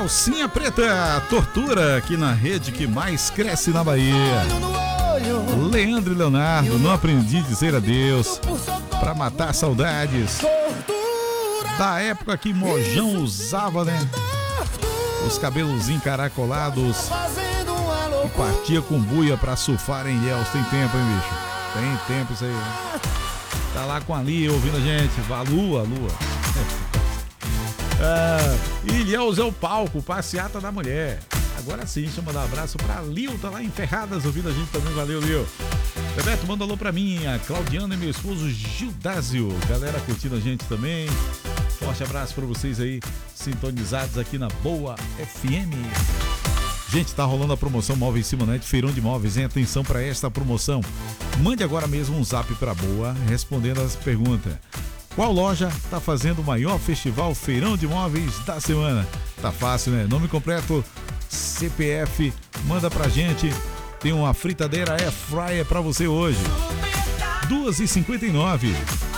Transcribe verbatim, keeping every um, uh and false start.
Calcinha Preta, tortura aqui na rede que mais cresce na Bahia. Leandro e Leonardo, não aprendi a dizer adeus pra matar saudades da época que Mojão usava, né? Os cabelos encaracolados e partia com buia pra surfar em Ilhéus. Tem tempo, hein, bicho? Tem tempo isso aí, né? Tá lá com a Lia ouvindo a gente. A Lua, a Lua. Ah, Ilhéus é o palco, passeata da mulher. Agora sim, deixa eu mandar um abraço pra Lil, tá lá em Ferradas ouvindo a gente também. Valeu, Lil. Bebeto, manda alô pra mim, a Claudiana e meu esposo Gildásio. Galera curtindo a gente também. Forte abraço pra vocês aí, sintonizados aqui na Boa F M. Gente, tá rolando a promoção Móveis Simonetti, Feirão de Móveis, hein? Atenção para esta promoção. Mande agora mesmo um zap pra Boa, respondendo as perguntas. Qual loja tá fazendo o maior festival Feirão de Móveis da semana? Tá fácil, né? Nome completo, C P F, manda pra gente. Tem uma fritadeira Air Fryer pra você hoje. duas e cinquenta e nove.